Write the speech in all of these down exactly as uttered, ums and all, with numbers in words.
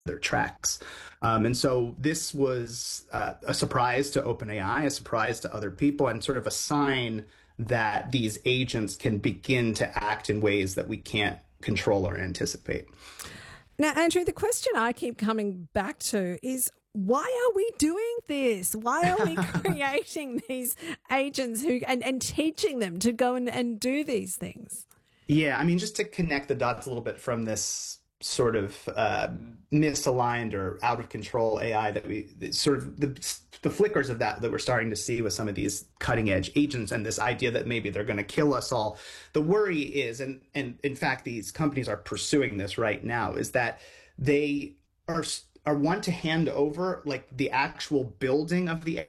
their tracks. Um, and so this was uh, a surprise to OpenAI, a surprise to other people, and sort of a sign that these agents can begin to act in ways that we can't control or anticipate. Now, Andrew, the question I keep coming back to is, why are we doing this? Why are we creating these agents who and, and teaching them to go and, and do these things? Yeah, I mean, just to connect the dots a little bit from this sort of uh, misaligned or out of control A I that we sort of the, the flickers of that that we're starting to see with some of these cutting edge agents, and this idea that maybe they're going to kill us all. The worry is, and, and in fact, these companies are pursuing this right now, is that they are are want to hand over like the actual building of the A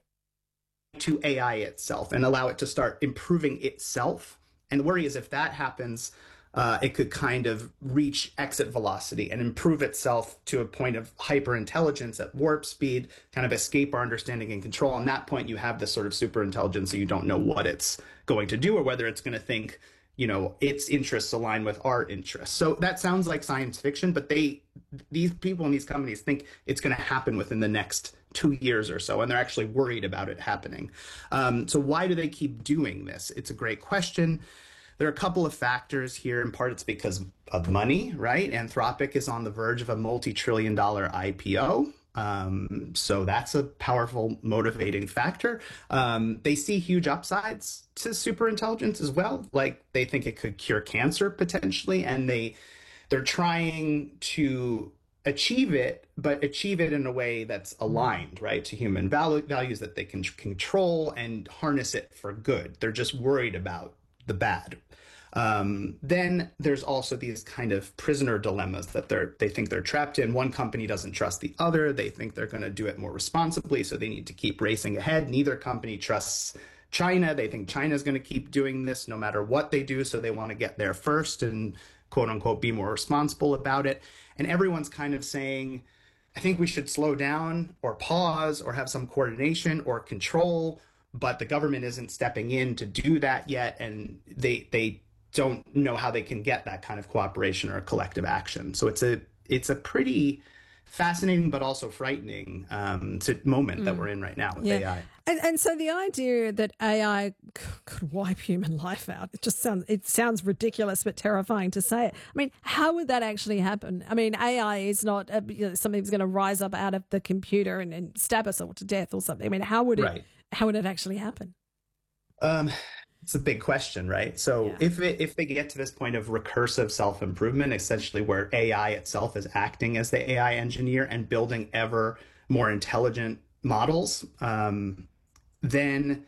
I to A I itself and allow it to start improving itself. And the worry is if that happens, uh, it could kind of reach exit velocity and improve itself to a point of hyper intelligence at warp speed, kind of escape our understanding and control. On that point, you have this sort of super intelligence, so you don't know what it's going to do or whether it's going to think, you know, its interests align with our interests. So that sounds like science fiction, but they, these people in these companies think it's going to happen within the next two years or so, and they're actually worried about it happening. Um, so why do they keep doing this? It's a great question. There are a couple of factors here. In part, it's because of money, right? Anthropic is on the verge of a multi-trillion dollar I P O. Um, so that's a powerful motivating factor. Um, they see huge upsides to superintelligence as well. Like they think it could cure cancer potentially, and they they're trying to achieve it, but achieve it in a way that's aligned, right, to human value, values that they can control and harness it for good. They're just worried about the bad. Um, then there's also these kind of prisoner dilemmas that they're they think they're trapped in. One company doesn't trust the other. They think they're going to do it more responsibly, so they need to keep racing ahead. Neither company trusts China. They think China's going to keep doing this no matter what they do, so they want to get there first and quote unquote be more responsible about it. And everyone's kind of saying, I think we should slow down or pause or have some coordination or control, but the government isn't stepping in to do that yet, and they they don't know how they can get that kind of cooperation or collective action. So it's a it's a pretty fascinating but also frightening um, moment mm. that we're in right now with yeah. A I. And, and so the idea that A I could wipe human life out, it just sounds it sounds ridiculous but terrifying to say it. I mean, how would that actually happen? I mean, A I is not a, you know, something that's going to rise up out of the computer and, and stab us all to death or something. I mean, how would it right. how would it actually happen? Um. It's a big question, right? So yeah. if it, if they get to this point of recursive self-improvement, essentially where A I itself is acting as the A I engineer and building ever more intelligent models, um, then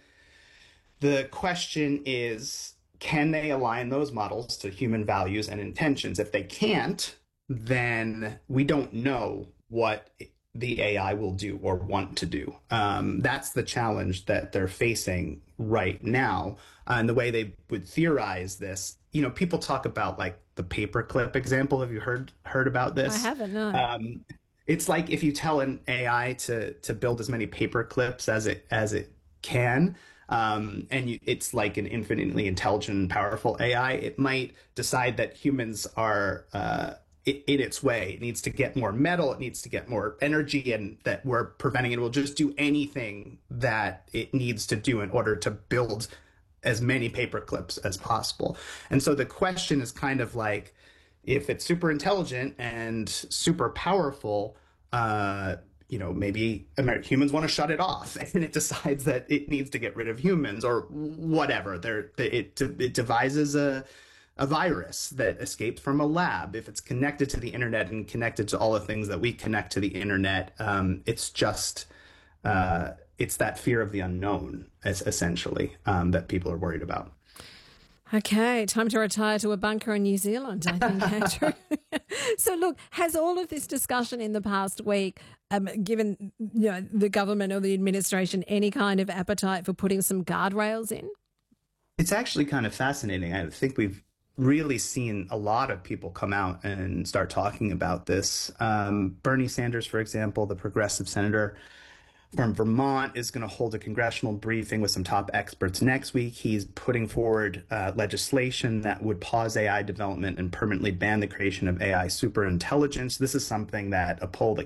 the question is, can they align those models to human values and intentions? If they can't, then we don't know what the A I will do or want to do. Um, that's the challenge that they're facing right now. Uh, and the way they would theorize this, you know, people talk about like the paperclip example. Have you heard heard about this? I haven't, no. Um, it's like if you tell an A I to to build as many paper clips as it as it can, um, and you, it's like an infinitely intelligent and powerful A I, it might decide that humans are uh, in its way. It needs to get more metal, it needs to get more energy, and that we're preventing it. It will just do anything that it needs to do in order to build as many paper clips as possible. And so the question is kind of like, if it's super intelligent and super powerful, uh, you know, maybe humans want to shut it off, and it decides that it needs to get rid of humans or whatever. There, it it devises a a virus that escapes from a lab. If it's connected to the internet and connected to all the things that we connect to the internet, um, it's just uh, it's that fear of the unknown, as essentially, um, that people are worried about. Okay, time to retire to a bunker in New Zealand, I think, Andrew. So, look, has all of this discussion in the past week um, given you know, the government or the administration any kind of appetite for putting some guardrails in? It's actually kind of fascinating. I think we've really seen a lot of people come out and start talking about this. Um, Bernie Sanders, for example, the progressive senator, from Vermont is going to hold a congressional briefing with some top experts next week. He's putting forward uh, legislation that would pause A I development and permanently ban the creation of A I superintelligence. This is something that a poll that